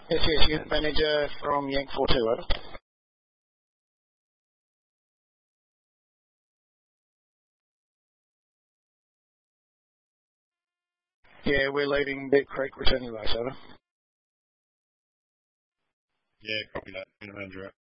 Yes, unit manager from Yank 42, over. Yeah, we're leaving Bear Creek, returning base, over. Yeah, copy that. Unit manager out.